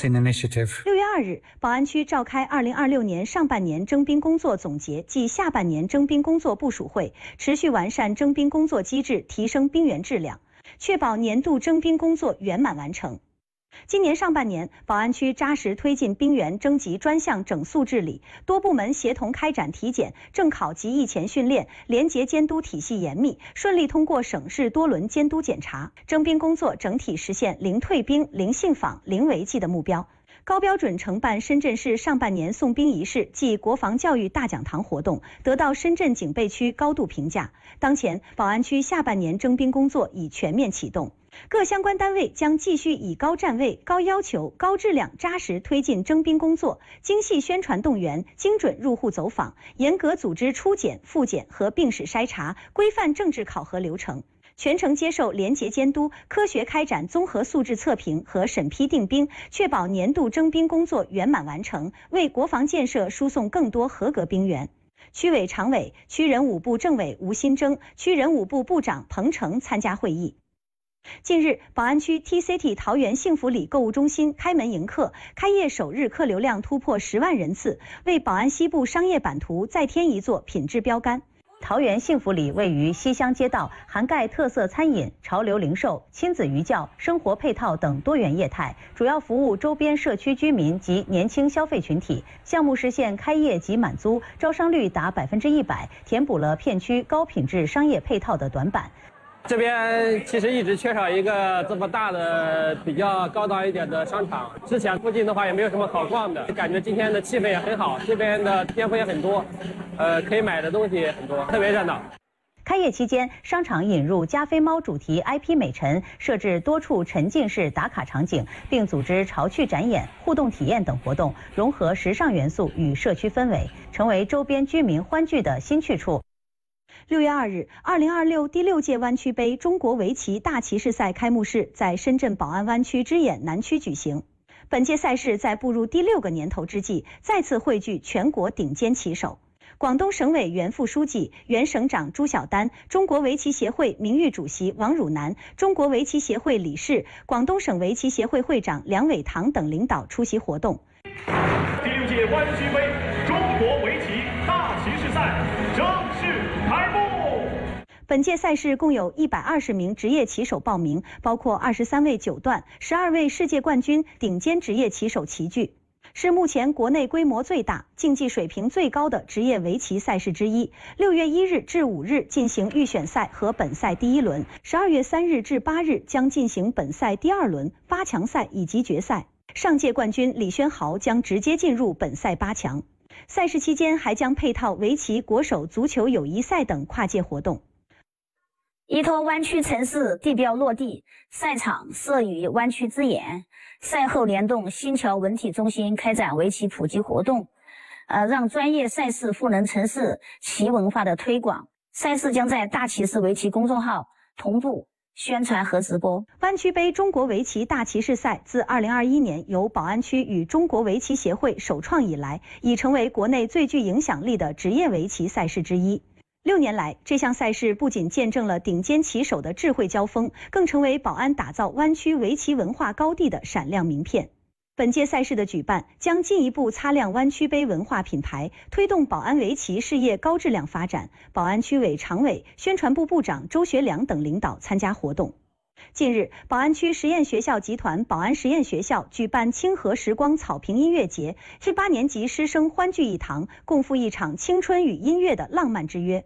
Vaccine Initiative. 6月2日，宝安区召开2026年上半年征兵工作总结暨下半年征兵工作部署会，持续完善征兵工作机制，提升兵员质量，确保年度征兵工作圆满完成。今年上半年，宝安区扎实推进兵员征集专项整肃治理，多部门协同开展体检、政考及役前训练，廉洁监督体系严密，顺利通过省市多轮监督检查，征兵工作整体实现零退兵、零信访、零违纪的目标。高标准承办深圳市上半年送兵仪式暨国防教育大讲堂活动，得到深圳警备区高度评价。当前，宝安区下半年征兵工作已全面启动，各相关单位将继续以高站位、高要求、高质量扎实推进征兵工作，精细宣传动员，精准入户走访，严格组织初检、复检和病史筛查，规范政治考核流程。全程接受廉洁监督，科学开展综合素质测评和审批定兵，确保年度征兵工作圆满完成，为国防建设输送更多合格兵员。区委常委、区人武部政委吴新征、区人武部部长彭程参加会议。近日，宝安区 T-City 桃园幸福里购物中心开门迎客，开业首日客流量突破10万人次，为宝安西部商业版图再添一座品质标杆。桃园幸福里位于西乡街道，涵盖特色餐饮、潮流零售、亲子寓教、生活配套等多元业态，主要服务周边社区居民及年轻消费群体。项目实现开业即满租，招商率达100%，填补了片区高品质商业配套的短板。 这边其实一直缺少一个这么大的、比较高档一点的商场。之前附近的话也没有什么好逛的，感觉今天的气氛也很好，这边的店铺也很多，可以买的东西也很多，特别热闹。 开业期间，商场引入加菲猫主题 IP 美陈，设置多处沉浸式打卡场景，并组织潮趣展演、互动体验等活动，融合时尚元素与社区氛围，成为周边居民欢聚的新去处。6月2日，2026第6届湾区杯中国围棋大棋士赛开幕式在深圳宝安湾区之眼南区举行。本届赛事在步入第6个年头之际，再次汇聚全国顶尖棋手。广东省委原副书记、原省长朱晓丹，中国围棋协会名誉主席王汝南，中国围棋协会理事、广东省围棋协会会长梁伟堂等领导出席活动。 第6届湾区杯中国围棋大棋士赛正式开幕。 本届赛事共有120名职业棋手报名，包括23位9段、12位世界冠军顶尖职业棋手齐聚，是目前国内规模最大、竞技水平最高的职业围棋赛事之一。6月1日至5日进行预选赛和本赛第1轮，12月3日至8日将进行本赛第2轮、8强赛以及决赛。上届冠军李轩豪将直接进入本赛8强。赛事期间还将配套围棋、国手足球友谊赛等跨界活动。 依托湾区城市地标落地，赛场设于湾区之眼。赛后联动新桥文体中心开展围棋普及活动，让专业赛事赋能城市棋文化的推广。赛事将在大棋士围棋公众号同步宣传和直播。 湾区杯中国围棋大棋士赛自2021年由宝安区与中国围棋协会首创以来，已成为国内最具影响力的职业围棋赛事之一。6年来，这项赛事不仅见证了顶尖棋手的智慧交锋，更成为宝安打造湾区围棋文化高地的闪亮名片。本届赛事的举办将进一步擦亮湾区杯文化品牌，推动宝安围棋事业高质量发展。宝安区委常委、宣传部部长周学良等领导参加活动。近日，宝安区实验学校集团宝安实验学校举办清河时光草坪音乐节，18年级师生欢聚一堂，共赴一场青春与音乐的浪漫之约。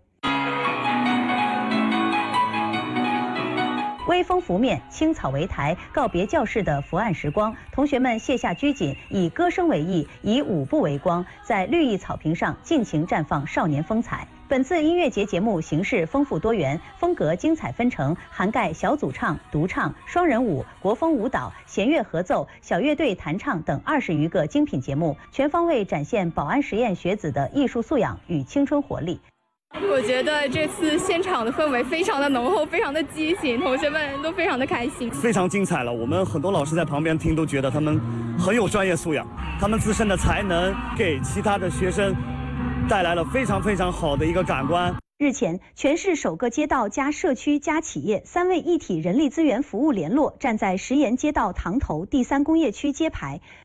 微风拂面，青草为台，告别教室的伏案时光。同学们卸下拘谨，以歌声为翼，以舞步为光，在绿意草坪上尽情绽放少年风采。本次音乐节节目形式丰富多元，风格精彩纷呈，涵盖小组唱、独唱、双人舞、国风舞蹈、弦乐合奏、小乐队弹唱等20余个精品节目，全方位展现宝安实验学子的艺术素养与青春活力。 我觉得这次现场的氛围非常的浓厚，非常的激情，同学们都非常的开心， 非常精彩了。我们很多老师在旁边听都觉得他们很有专业素养，他们自身的才能给其他的学生带来了非常非常好的一个感官。 日前，全市首个街道加社区加企业3位一体人力资源服务联络站在石岩街道塘头第3工业区揭牌。